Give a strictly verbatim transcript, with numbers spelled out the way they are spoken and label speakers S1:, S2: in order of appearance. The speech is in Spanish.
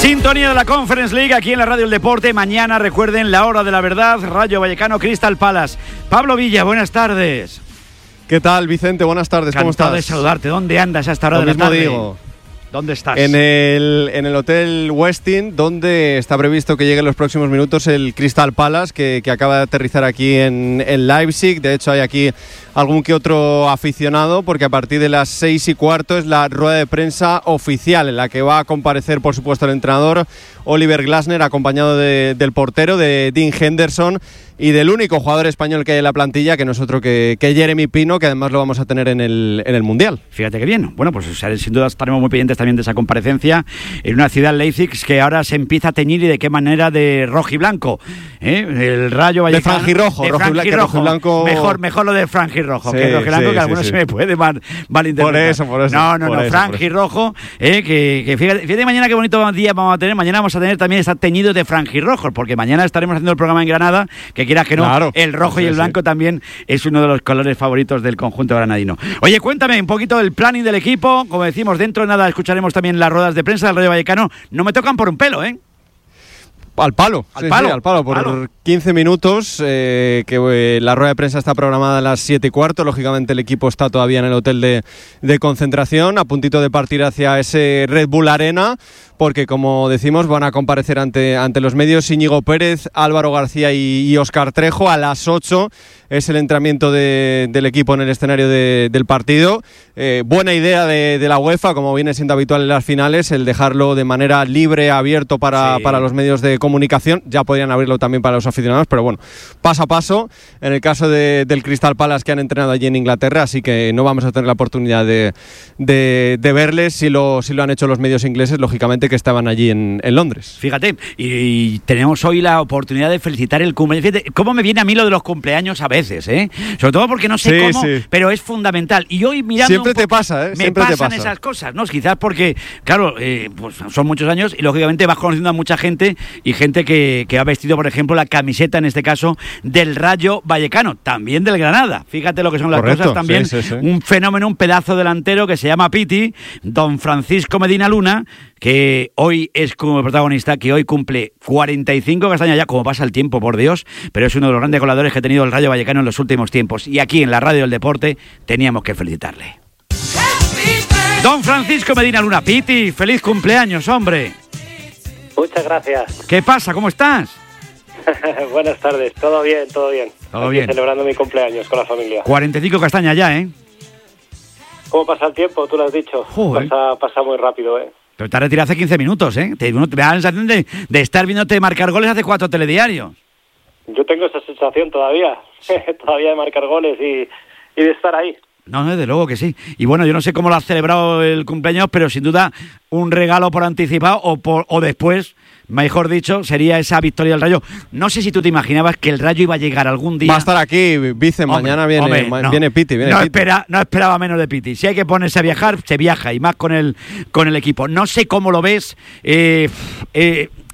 S1: Sintonía de la Conference League aquí en la Radio del Deporte. Mañana, recuerden, la hora de la verdad, Rayo Vallecano, Crystal Palace. Pablo Villa, buenas tardes.
S2: ¿Qué tal, Vicente? Buenas tardes, ¿cómo estás?
S1: Encantado de saludarte. ¿Dónde andas a esta hora
S2: Lo
S1: de la
S2: mismo
S1: tarde?
S2: digo.
S1: ¿Dónde estás?
S2: En el, en el Hotel Westin, donde está previsto que llegue en los próximos minutos el Crystal Palace, que, que acaba de aterrizar aquí en, en Leipzig. De hecho, hay aquí algún que otro aficionado, porque a partir de las seis y cuarto es la rueda de prensa oficial, en la que va a comparecer, por supuesto, el entrenador Oliver Glasner, acompañado de, del portero, de Dean Henderson, y del único jugador español que hay en la plantilla, que no es otro que, que Jeremy Pino, que además lo vamos a tener en el, en el Mundial.
S1: Fíjate que bien. Bueno, pues sin duda estaremos muy pendientes también de esa comparecencia en una ciudad, Leipzig, que ahora se empieza a teñir, y de qué manera, de rojo y blanco. ¿eh? El Rayo Vallecano.
S2: De franjirrojo,
S1: de
S2: rojo,
S1: franjirrojo.
S2: rojo y blanco.
S1: Mejor, mejor lo de franjirrojo,
S2: Sí,
S1: que rojo y blanco,
S2: sí,
S1: que
S2: sí,
S1: algunos
S2: sí.
S1: se me puede mal, malinterpretar.
S2: Por eso, por eso.
S1: No, no,
S2: por
S1: no,
S2: eso,
S1: franjirrojo. Eh, que, que fíjate, fíjate mañana qué bonito día vamos a tener. Mañana vamos a tener también estar teñidos de franjirrojos, porque mañana estaremos haciendo el programa en Granada, que quieras que no,
S2: Claro.
S1: el rojo
S2: Sí,
S1: y el blanco
S2: sí.
S1: también es uno de los colores favoritos del conjunto granadino. Oye, cuéntame un poquito del planning del equipo. Como decimos, dentro de nada escucharemos también las ruedas de prensa del Rayo Vallecano. No me tocan por un pelo, ¿eh?
S2: Al palo,
S1: Al
S2: sí,
S1: palo,
S2: sí, al palo, por
S1: palo.
S2: quince minutos, eh, que eh, la rueda de prensa está programada a las siete y cuarto. Lógicamente el equipo está todavía en el hotel de, de concentración, a puntito de partir hacia ese Red Bull Arena, porque, como decimos, van a comparecer ante, ante los medios Íñigo Pérez, Álvaro García y, y Óscar Trejo. A las ocho es el entrenamiento de, del equipo en el escenario de, del partido. Eh, buena idea de, de la UEFA, como viene siendo habitual en las finales, el dejarlo de manera libre, abierto para,
S1: Sí.
S2: para los medios de comunicación. Ya podrían abrirlo también para los aficionados, pero bueno, paso a paso. En el caso de, del Crystal Palace, que han entrenado allí en Inglaterra, así que no vamos a tener la oportunidad de, de, de verles. Si lo, si lo han hecho los medios ingleses, lógicamente, que estaban allí en, en Londres.
S1: Fíjate, y, y tenemos hoy la oportunidad de felicitar el cumpleaños. Fíjate, cómo me viene a mí lo de los cumpleaños a veces, ¿eh? Sobre todo porque no sé
S2: Sí,
S1: cómo,
S2: sí.
S1: pero es fundamental. Y hoy mirando
S2: Siempre
S1: un poco,
S2: te pasa, ¿eh?
S1: me
S2: Siempre te
S1: pasan
S2: pasa.
S1: esas cosas, ¿no? Quizás porque, claro, eh, pues son muchos años y lógicamente vas conociendo a mucha gente, y gente que, que ha vestido, por ejemplo, la camiseta, en este caso, del Rayo Vallecano, también del Granada. Fíjate lo que son las
S2: Correcto,
S1: cosas también.
S2: sí, sí, sí.
S1: Un fenómeno, un pedazo delantero que se llama Piti, don Francisco Medina Luna, que hoy es como protagonista, que hoy cumple cuarenta y cinco castañas ya, como pasa el tiempo, por Dios, pero es uno de los grandes goleadores que ha tenido el Rayo Vallecano en los últimos tiempos, y aquí en la Radio del Deporte teníamos que felicitarle. Don Francisco Medina Luna. Piti, feliz cumpleaños, hombre.
S3: Muchas gracias.
S1: ¿Qué pasa? ¿Cómo estás?
S3: Buenas tardes. Todo bien, todo bien.
S1: Todo
S3: Aquí
S1: bien.
S3: celebrando mi cumpleaños con la familia.
S1: cuarenta y cinco castañas ya, ¿eh?
S3: ¿Cómo pasa el tiempo? Tú lo has dicho.
S1: Joder.
S3: Pasa, pasa muy rápido, ¿eh?
S1: Pero te has retirado hace quince minutos, ¿eh? Te, uno te da la sensación de, de estar viéndote marcar goles hace cuatro telediarios.
S3: Yo tengo esa sensación todavía. todavía de marcar goles y, y de estar ahí.
S1: No, no, desde luego que sí. Y bueno, yo no sé cómo lo has celebrado el cumpleaños, pero sin duda un regalo por anticipado o por o después, mejor dicho, sería esa victoria del Rayo. No sé si tú te imaginabas que el Rayo iba a llegar algún día.
S2: Va a estar aquí, Vice,
S1: Hombre,
S2: mañana viene,
S1: hombre,
S2: ma-
S1: no.
S2: viene Piti. Viene
S1: no,
S2: Piti.
S1: espera, no esperaba menos de Piti. Si hay que ponerse a viajar, se viaja, y más con el, con el equipo. No sé cómo lo ves. Eh, eh,